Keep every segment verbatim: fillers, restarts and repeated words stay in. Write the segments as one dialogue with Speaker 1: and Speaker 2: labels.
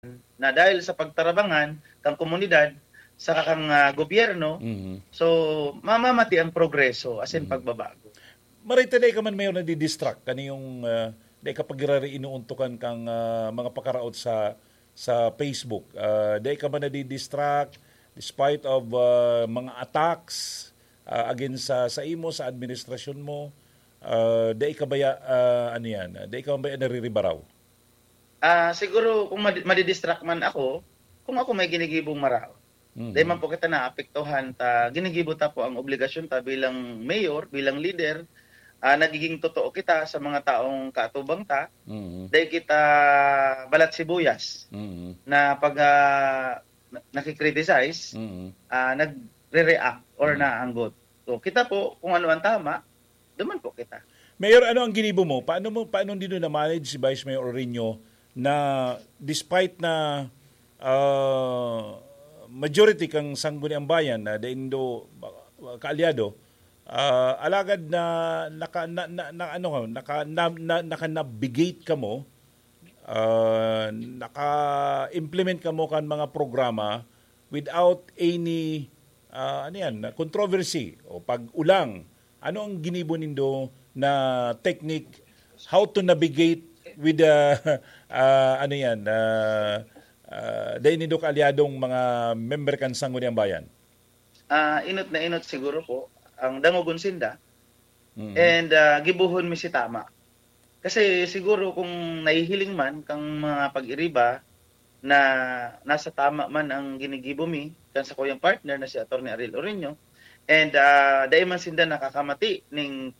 Speaker 1: na dahil sa pagtarabangan kang komunidad sa kang uh, gobyerno, mm-hmm. so mamamati ang progreso as in mm-hmm. pagbabago.
Speaker 2: Marita day ka man mayor na di-distract kaniyong uh, day kapag irari inuuntukan kang uh, mga pakaraot sa sa Facebook. Uh, day ka man na di-distract despite of uh, mga attacks uh, against sa sa imo sa administrasyon mo. Uh, day ka ba uh, ano yan? Day ka ba nariribaraw?
Speaker 1: Ah, uh, siguro kung madi-distract man ako, kung ako may ginigibong maraw. Mm-hmm. Dahil man po kita naapektuhan ta ginigibo ta po ang obligasyon ta bilang mayor, bilang leader, uh, nagiging totoo kita sa mga taong kaatubang ta. Mm-hmm. Dahil kita balat sibuyas. Mm-hmm. Na pag uh, nakikriticize, mm-hmm. uh, nagre-react or mm-hmm. naanggot. So kita po kung ano ang tama, duman po kita.
Speaker 2: Mayor, ano ang ginibo mo? Paano mo paano dito na manage si Vice Mayor Orino na despite na uh, majority kang sangguniang bayan na daindo kaalyado, uh, alagad na naka na, na, na ano naka na, na, naka navigate ka mo, uh, naka-implement ka mo kan mga programa without any uh, ano yan, controversy o pag-ulang. Ano ang ginibo nindo na technique how to navigate with the uh, uh, ano yan uh, uh, dahil nindo kaalyadong mga member kan sangguniang bayan?
Speaker 1: Uh, inot na inot siguro po ang dangogon sinda mm-hmm. and uh, gibuhon mi si tama. Kasi siguro kung nahihiling man kang mga pag-iriba na nasa tama man ang ginigibo mi kan sa kuyang partner na si Attorney Ariel Orino and uh, dahil man sinda nakakamati ning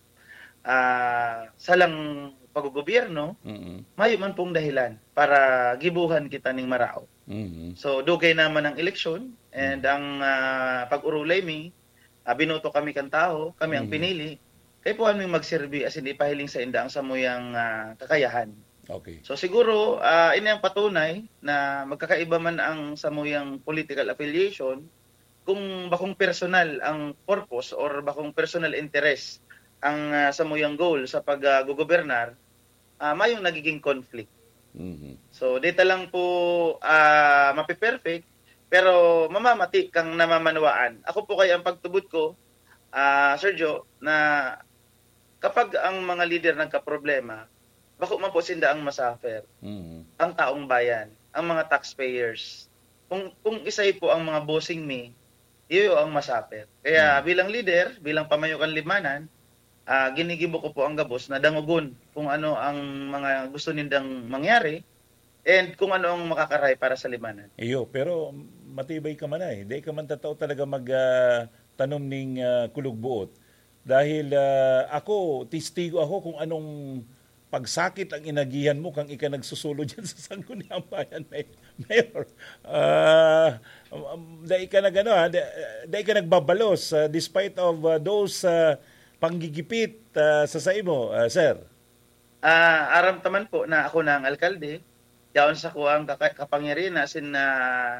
Speaker 1: uh, salang paggobyerno, mm-hmm. mayo man pong dahilan para gibuhan kita ning marao. Mm-hmm. So dugay naman ang eleksyon and mm-hmm. ang uh, pag-urulay mi, uh, binoto kami kan tao, kami ang mm-hmm. pinili. Kay po aming magserbi as hindi pahiling sa inda ang samuyang uh, kakayahan.
Speaker 2: Okay.
Speaker 1: So siguro uh, ini ang patunay na magkakaiba man ang samuyang political affiliation kung bakong personal ang purpose or bakong personal interest ang uh, samuyang goal sa pag-gobernar, uh, uh, mayong nagiging conflict. Mm-hmm. So, dito lang po uh, mapiperfect, pero mamamati kang namamanawaan. Ako po kaya ang pagtubod ko, uh, Sergio, na kapag ang mga leader nagka-problema, bako man po sinda ang masuffer, mm-hmm. ang taong bayan, ang mga taxpayers. Kung, kung isay po ang mga bossing me, iyo ang masuffer. Kaya mm-hmm. bilang leader, bilang pamayukan limanan, Uh, ginigibo ko po ang gabos na dangugon kung ano ang mga gusto nindang mangyari and kung ano ang makakaray para sa limanan.
Speaker 2: Iyo, pero matibay ka man eh. Di ka man tatao talaga mag-tanom uh, ning uh, kulugbuot. Dahil uh, ako, testigo ako kung anong pagsakit ang inagihan mo kang ika nagsusulo dyan sa sangguniang bayan, Mayor. Uh, um, dahil ka nag, ano, dahil ka nagbabalos uh, despite of uh, those uh, panggigipit uh, sa sa imo, uh, sir?
Speaker 1: Uh, aram taman po na ako na ang alkalde. Yaon sa ko ang kapangyarihan na sin na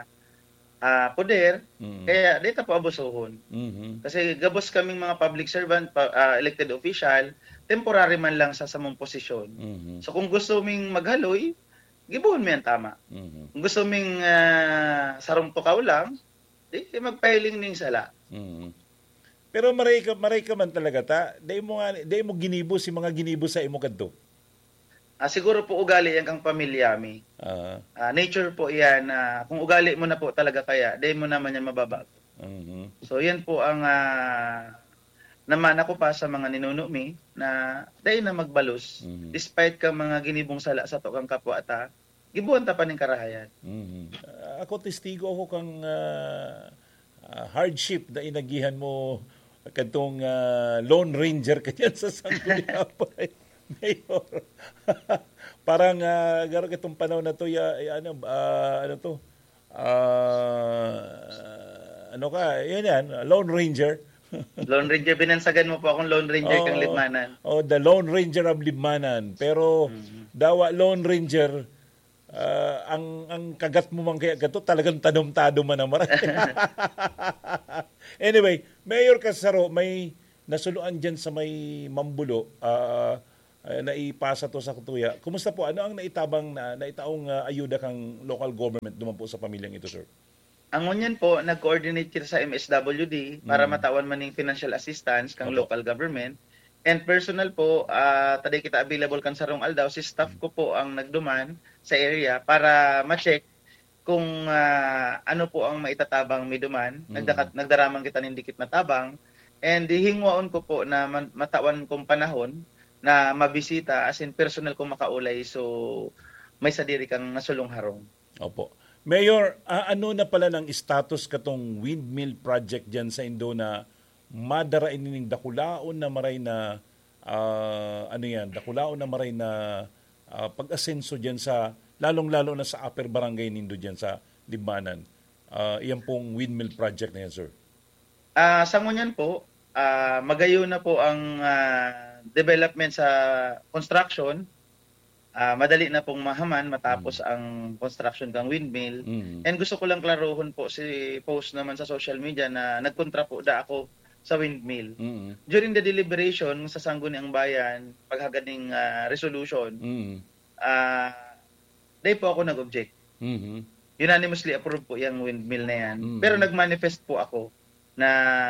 Speaker 1: uh, uh, poder. Mm-hmm. Kaya dito po abusuhon. Mm-hmm. Kasi gabos kaming mga public servant, uh, elected official, temporary man lang sa samong posisyon. Mm-hmm. So kung gusto ming maghaloy, gibuhon mo yan tama. Mm-hmm. Kung gusto ming uh, sarong tukaw lang, di magpahiling ning sala. Mm-hmm.
Speaker 2: Pero maray ka, maray ka man talaga ta, dahil mo, dahil mo ginibo si mga ginibo sa imo kadto.
Speaker 1: Ah, siguro po ugali yan kang pamilya mi. Uh-huh. Ah, nature po yan. Uh, kung ugali mo na po talaga kaya, dahil mo naman yan mababago. Uh-huh. So yan po ang uh, naman ako pa sa mga ninuno mi na dahil na magbalos. Uh-huh. Despite ka mga ginibong sala sa to kang kapwa ata, gibuhan ta pa ning karahayan.
Speaker 2: Uh-huh. Uh, ako testigo ako kang uh, uh, hardship na inagihan mo katong uh, Lone Ranger kanyan sa sangguniang bayan, Mayor. Parang uh, garo kitong panahon na to ya, ya ano uh, ano to uh, ano ka yan yan Lone Ranger.
Speaker 1: Lone Ranger, binansagan mo po akong Lone Ranger oh, kang Libmanan.
Speaker 2: Oh, the Lone Ranger of Libmanan. Pero mm-hmm. dawa Lone Ranger uh, ang ang kagat mo man kaya gato talagang tanom-tado man naman. Anyway, Mayor Casaro, may nasuluan dyan sa may Mambulo. Uh, uh, naipasa to sa Kutuya. Kumusta po? Ano ang naitabang na naitaong uh, ayuda kang local government duman po sa pamilyang ito, sir?
Speaker 1: Ang ngunyan po, nag-coordinate kita sa M S W D para
Speaker 2: Mm.
Speaker 1: matawan man ng financial assistance kang
Speaker 2: Opo.
Speaker 1: local government. And personal po, uh, taday kita available kan sa Rong Aldaw, si staff ko po ang nagduman sa area para ma-check kung uh, ano po ang maitatabang may duman.
Speaker 2: Mm.
Speaker 1: Nagdakat, nagdaramang kita ng dikit na tabang. And hingwaon ko po na man, matawan kong panahon na mabisita as in personal kong makaulay. So may sadiri kang nasulong harong.
Speaker 2: Opo. Mayor, ah, ano na pala ng status katong windmill project dyan sa Indo na madara inining dakulaon na maray na ah, ano yan, dakulaon na maray na ah, pag-asenso dyan sa, lalong-lalo na sa upper barangay nindo dyan sa Libmanan. Ah, iyan pong windmill project na yan, sir.
Speaker 1: Ah, sa ngunyan po, ah, magayo na po ang ah, development sa construction. Ah, madali na pong mahaman matapos ang construction ng windmill.
Speaker 2: Mm.
Speaker 1: And gusto ko lang klarohon po si post naman sa social media na nagkontra po da ako sa windmill.
Speaker 2: Mm.
Speaker 1: During the deliberation sa Sangguniang Bayan, paghagad ng ah, resolution,
Speaker 2: Mm.
Speaker 1: ah day po ako nag-object.
Speaker 2: Mm.
Speaker 1: Unanimously approved po yung windmill na yan.
Speaker 2: Mm.
Speaker 1: Pero nag-manifest po ako na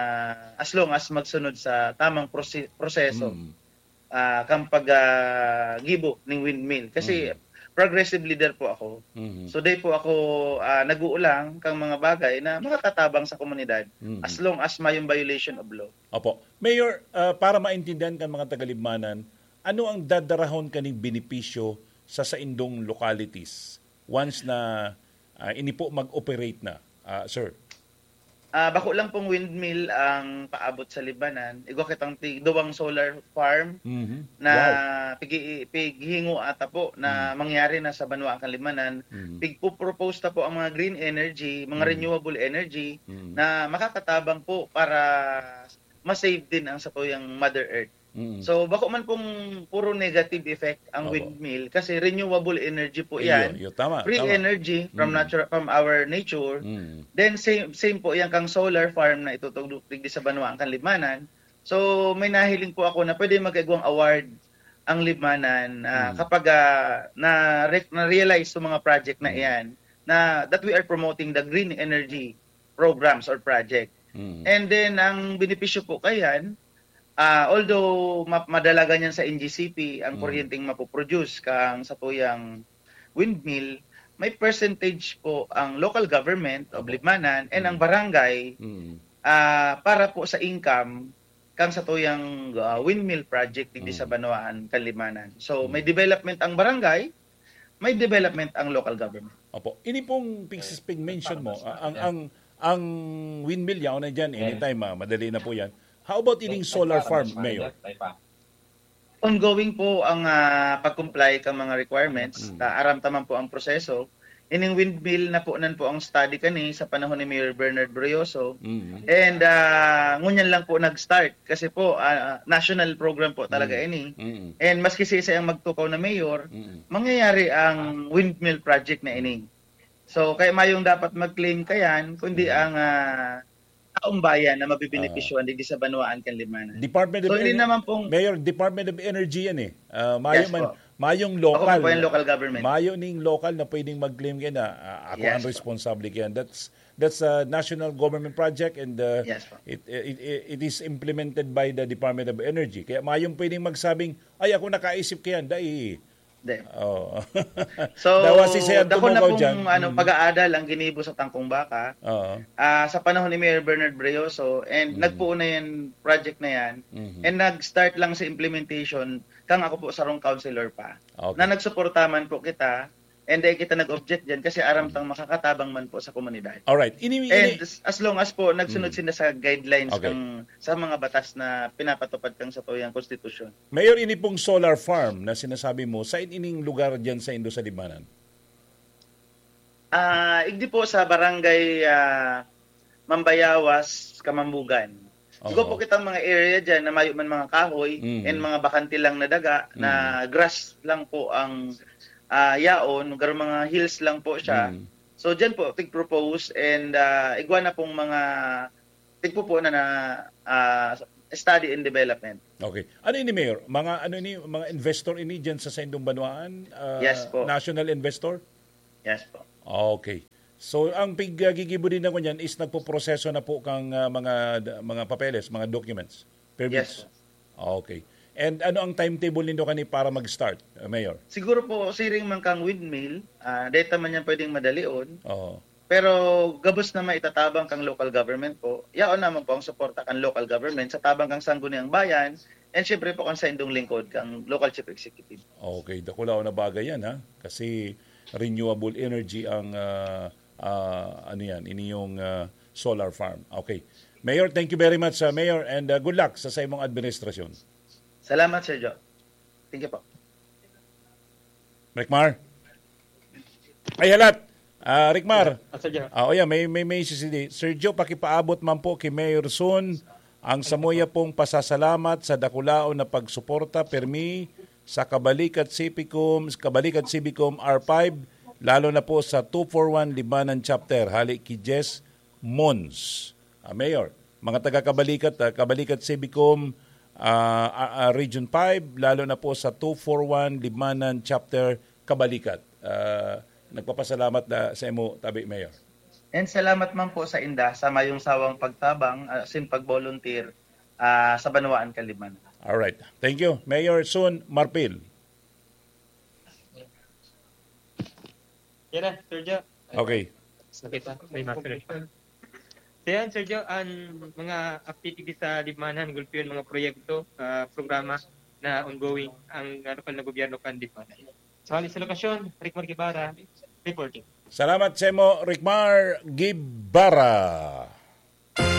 Speaker 1: as long as magsunod sa tamang prosi- proseso,
Speaker 2: Mm.
Speaker 1: ah kang pag-gibo ng windmill. Kasi progressive leader po ako.
Speaker 2: Mm.
Speaker 1: So day po ako ah, nag-uulang kang mga bagay na makakatabang sa komunidad
Speaker 2: Mm.
Speaker 1: as long as mayong violation of law.
Speaker 2: Opo. Mayor, ah, para maintindihan kan mga tagalibmanan, ano ang dadarahon kaning benepisyo sa saindong localities once na ah, ini po mag-operate na, ah, sir?
Speaker 1: Ah bako lang pong windmill ang paabot sa Libanan. Igo kitang tig duwang solar farm
Speaker 2: Mhm.
Speaker 1: na
Speaker 2: Wow.
Speaker 1: pigi pighingo ata po na mangyari na sa Banwa Kalimanan.
Speaker 2: Mhm.
Speaker 1: Pigpo-propose ta po ang mga green energy, mga
Speaker 2: Mm.
Speaker 1: renewable energy
Speaker 2: Mhm.
Speaker 1: na makakatabang po para ma-save din ang sapuyang Mother Earth.
Speaker 2: Mhm.
Speaker 1: So bako man pong puro negative effect ang
Speaker 2: Opo.
Speaker 1: windmill kasi renewable energy po
Speaker 2: Iyo,
Speaker 1: 'yan.
Speaker 2: iyo, tama,
Speaker 1: Free
Speaker 2: tama.
Speaker 1: energy from
Speaker 2: Mm.
Speaker 1: natural from our nature.
Speaker 2: Mhm.
Speaker 1: Then same same po yan kang solar farm na itutugtog digdi sa Banwa ang Kanlimanan. So may nahiling po ako na pwede magkaigwang award ang Libmanan ah,
Speaker 2: Mm.
Speaker 1: kapag ah, na na realize sa mga project na
Speaker 2: Mm.
Speaker 1: iyan na that we are promoting the green energy programs or project.
Speaker 2: Mhm.
Speaker 1: And then ang benepisyo po kayan, ah, although ma- madalaga niyan sa N G C P ang
Speaker 2: Mm.
Speaker 1: kuryenteng mapoproduce kang sa tuyang windmill, may percentage po ang local government of
Speaker 2: Opo.
Speaker 1: Libmanan and
Speaker 2: Mm.
Speaker 1: ang barangay
Speaker 2: Mhm.
Speaker 1: ah, para po sa income kang sa tuyang ah, windmill project dito
Speaker 2: Mm.
Speaker 1: sa Banwaan, Kalimanan. So
Speaker 2: Mm.
Speaker 1: may development ang barangay, may development ang local government.
Speaker 2: Opo. Ini pong pig mention mo, ah, ang ang ang windmill yaw na diyan anytime, ah, madali na po 'yan. How about ining solar farm, Mayor?
Speaker 1: Ongoing po ang ah, pag-comply kang mga requirements.
Speaker 2: Mm.
Speaker 1: Ta aram taman po ang proseso. Ining windmill na po nan po ang study kani sa panahon ni Mayor Bernard Brioso.
Speaker 2: Mhm.
Speaker 1: And ah, ngunyan lang po nag-start kasi po ah, national program po talaga ini.
Speaker 2: Mhm.
Speaker 1: And maski si isa ang magtukaw na mayor,
Speaker 2: Mhm.
Speaker 1: mangyayari ang windmill project na ini. So kaya mayong dapat mag-claim kayan kundi ang ah, taong bayan na mabibenepisyohan di sa Banwaan Kanlimanan.
Speaker 2: Department of
Speaker 1: So hindi
Speaker 2: Ener-
Speaker 1: naman pong
Speaker 2: Mayor, Department of Energy yan eh. Ah, mayo
Speaker 1: Yes
Speaker 2: man,
Speaker 1: po.
Speaker 2: mayong
Speaker 1: ako
Speaker 2: local.
Speaker 1: po yung local government.
Speaker 2: Mayo ning local na pwedeng mag-claim kaya na ah, ako
Speaker 1: Yes
Speaker 2: ang
Speaker 1: po.
Speaker 2: responsable kaya. That's that's a national government project and uh,
Speaker 1: Yes po.
Speaker 2: it, it it it is implemented by the Department of Energy. Kaya mayong pwedeng magsabing ay ako nakaisip kaya dai.
Speaker 1: De.
Speaker 2: Oh.
Speaker 1: So
Speaker 2: Dawa si Sean
Speaker 1: dako na
Speaker 2: Tumugaw
Speaker 1: pong
Speaker 2: dyan.
Speaker 1: ano
Speaker 2: Mm.
Speaker 1: pag-aadal ang ginibo sa Tangkong Baka.
Speaker 2: Oo.
Speaker 1: Ah, sa panahon ni Mayor Bernard Brioso and
Speaker 2: Mm.
Speaker 1: nagpuo na yan project na yan
Speaker 2: Mhm.
Speaker 1: and nag-start lang sa implementation kang ako po sa Rong Councilor pa.
Speaker 2: Okay.
Speaker 1: Na nagsuporta man po kita and dahil kita nag-object dyan kasi aram tang makakatabang man po sa komunidad.
Speaker 2: All right. Ini, ini
Speaker 1: And as long as po nagsunod
Speaker 2: Mm.
Speaker 1: sila sa guidelines
Speaker 2: Okay.
Speaker 1: kang sa mga batas na pinapatupad kang sa tuyang konstitusyon.
Speaker 2: Mayor, ini pong solar farm na sinasabi mo, sa ining lugar dyan sa Indo sa Libanan?
Speaker 1: Ah, igdi po sa barangay ah, Mambayawas, Kamambugan. Sigo po
Speaker 2: Oo.
Speaker 1: kitang mga area dyan na mayo man mga kahoy
Speaker 2: Mm.
Speaker 1: and mga bakanti lang na daga na grass lang po ang ah, yaon, garo mga hills lang po siya.
Speaker 2: Mm.
Speaker 1: So dyan po tig-propose and ah, igwa na pong mga tigpo po na na ah, study and development.
Speaker 2: Okay. Ano ini Mayor? Mga ano ini mga investor ini diyan sa Saindong Banwaan? Uh,
Speaker 1: Yes po.
Speaker 2: National investor?
Speaker 1: Yes po.
Speaker 2: Okay. So ang piggigibo din na ko niyan is nagpo-proseso na po kang uh, mga mga papeles, mga documents, permits.
Speaker 1: Yes po.
Speaker 2: Okay. And ano ang timetable nindo kani para mag-start, uh, Mayor?
Speaker 1: Siguro po siring man kang windmill, uh, data man yan pwedeng madalion.
Speaker 2: Oo.
Speaker 1: Pero gabos na maitattabang kang local government po, yaon naman po ang suporta kang local government sa tabang kang sangguniang bayan, and syempre po kang sa indong lingkod kang local chief executive.
Speaker 2: Okay, dakulaw na bagay yan ha. Kasi renewable energy ang uh, uh, ano yan, ini yung uh, solar farm. Okay. Mayor, thank you very much, uh, Mayor, and uh, good luck sa sa imong administrasyon.
Speaker 1: Salamat, Sir Joe. Thank you po.
Speaker 2: Rickmar? Ay, halat! Uh, Rickmar,
Speaker 3: Ah, Sir Joe.
Speaker 2: uh, oh yeah, may, may message din. Sir Joe, pakipaabot man po kay Mayor Sun ang samuya pong pasasalamat sa dakulaon na pagsuporta permi sa Kabalikat Cipicum, Kabalikat Civicum R five, lalo na po sa two forty-one Libanan Chapter, hali ki Jess Mons. Uh, Mayor, mga taga-Kabalikat, uh, Kabalikat Civicum uh, uh, Region five, lalo na po sa two forty-one Libanan Chapter, Kabalikat. Uh, Nagpapasalamat na sa imo, tabi, Mayor.
Speaker 1: And salamat man po sa inda sa mayong sawang pagtabang, uh, sin pag-volunteer uh, sa Banwaan, Kaliman.
Speaker 2: All right. Thank you. Mayor Sun Marpil.
Speaker 3: Yan na, Sir Joe.
Speaker 2: Okay.
Speaker 3: Nakita, may marker. So yan, Sir Joe, ang mga activity sa Limanan, gulpiyon, mga proyekto, uh, programa na ongoing ang uh, lokal na gobyerno kan Limanan. So, halis sa lokasyon, Rickmar Guevara, reporting.
Speaker 2: Salamat sa imo, Rickmar Gibara.